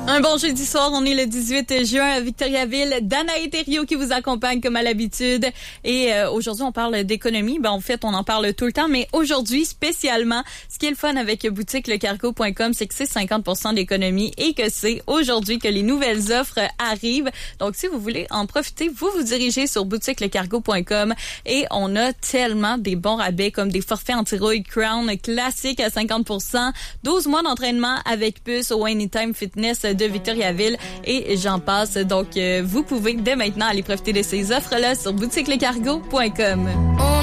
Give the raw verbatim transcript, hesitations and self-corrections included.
Un bon jeudi soir, on est le dix-huit juin à Victoriaville. Danae Thériault qui vous accompagne comme à l'habitude. Et euh, aujourd'hui, on parle d'économie. Ben, en fait, on en parle tout le temps, mais aujourd'hui, spécialement, ce qui est le fun avec boutique le cargo point com, c'est que c'est cinquante pour cent d'économie et que c'est aujourd'hui que les nouvelles offres arrivent. Donc, si vous voulez en profiter, vous vous dirigez sur boutique le cargo point com et on a tellement des bons rabais comme des forfaits anti-rouille Crown classiques à cinquante pour cent, douze mois d'entraînement avec puce au Anytime Fitness de Victoriaville et j'en passe. Donc, euh, vous pouvez dès maintenant aller profiter de ces offres-là sur boutique le cargo point com.